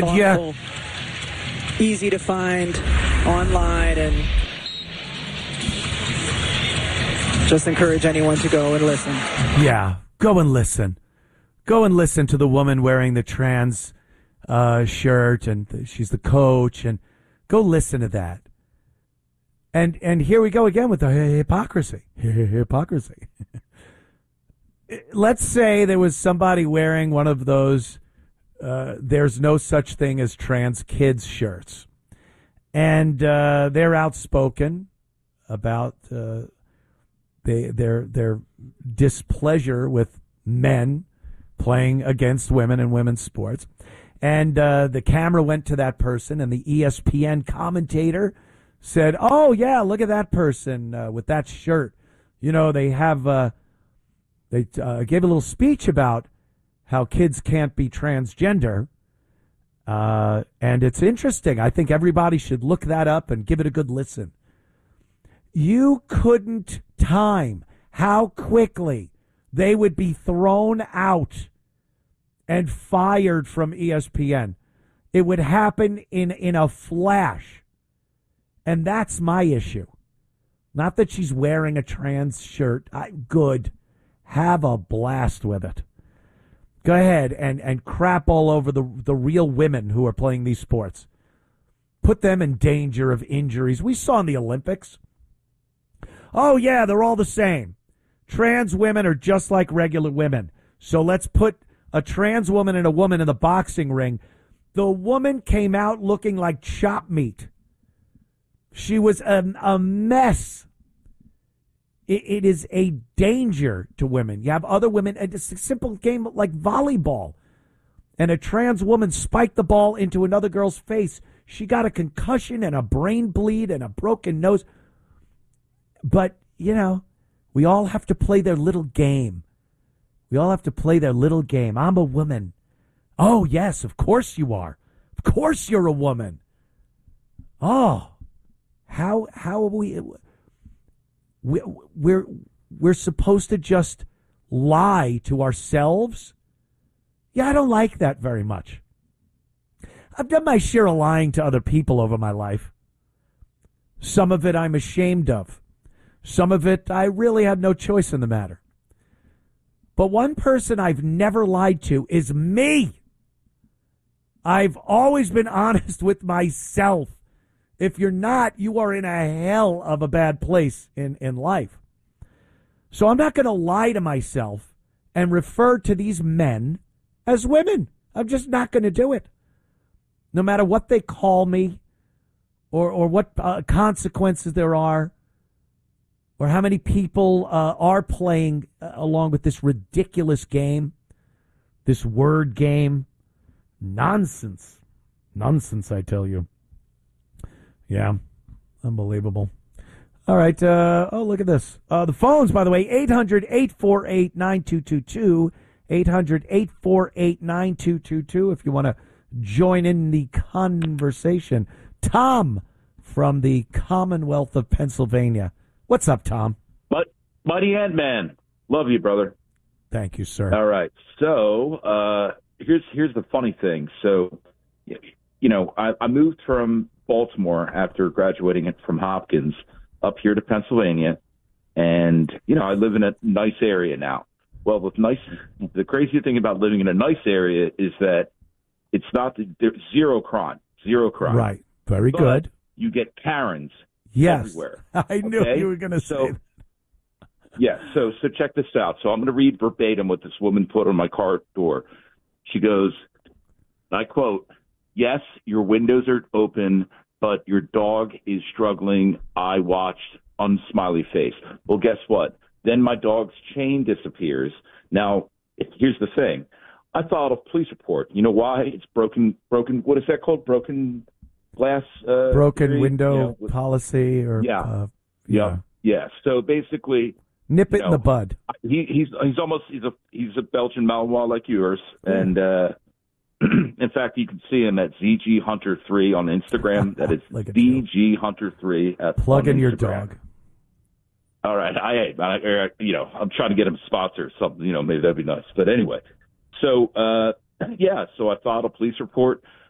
thoughtful, easy to find online, and just encourage anyone to go and listen. Yeah, go and listen. Go and listen to the woman wearing the trans shirt, and she's the coach, and go listen to that. And here we go again with the hypocrisy. Hypocrisy. Let's say there was somebody wearing one of those there's no such thing as trans kids shirts. And they're outspoken about their displeasure with men playing against women in women's sports. And the camera went to that person, and the ESPN commentator said, "Oh, yeah, look at that person with that shirt. You know, they have they gave a little speech about how kids can't be transgender. And it's interesting. I think everybody should look that up and give it a good listen." You couldn't time how quickly they would be thrown out and fired from ESPN. It would happen in a flash. And that's my issue. Not that she's wearing a trans shirt. Good. Have a blast with it. Go ahead and crap all over the real women who are playing these sports. Put them in danger of injuries. We saw in the Olympics. Oh, yeah, they're all the same. Trans women are just like regular women. So let's put a trans woman and a woman in the boxing ring. The woman came out looking like chopped meat. She was a mess. It is a danger to women. You have other women. It's a simple game like volleyball. And a trans woman spiked the ball into another girl's face. She got a concussion and a brain bleed and a broken nose. But, you know, we all have to play their little game. We all have to play their little game. I'm a woman. Oh, yes, of course you are. Of course you're a woman. Oh. How are we're supposed to just lie to ourselves? Yeah, I don't like that very much. I've done my share of lying to other people over my life. Some of it I'm ashamed of. Some of it I really had no choice in the matter. But one person I've never lied to is me. I've always been honest with myself. If you're not, you are in a hell of a bad place in life. So I'm not going to lie to myself and refer to these men as women. I'm just not going to do it. No matter what they call me or what consequences there are or how many people are playing along with this ridiculous game, this word game. Nonsense. Nonsense, I tell you. Yeah, unbelievable. All right. Look at this. The phones, by the way, 800-848-9222, 800-848-9222, if you want to join in the conversation. Tom from the Commonwealth of Pennsylvania. What's up, Tom? Mighty Ant-Man. Love you, brother. Thank you, sir. All right. So here's the funny thing. So, you know, I moved from Baltimore after graduating from Hopkins up here to Pennsylvania. And, you know, I live in a nice area now. Well, the crazy thing about living in a nice area is that it's not there's zero crime. Right. Very good. You get Karens yes. everywhere. I knew you were going to say that. Yeah. So check this out. So I'm going to read verbatim what this woman put on my car door. She goes, I quote, "Yes, your windows are open, but your dog is struggling. I watched unsmiley face." Well, guess what? Then my dog's chain disappears. Now, here's the thing. I filed a police report. You know why? It's broken, what is that called? Broken glass? Broken window policy or... Yeah. So basically... Nip it in the bud. He's a Belgian Malinois like yours. And in fact, you can see him at ZG Hunter 3 on Instagram. That is ZG Hunter 3 Plug in your Instagram. dog. All right. I'm trying to get him a sponsor or something. You know, maybe that'd be nice. But anyway, so I filed a police report.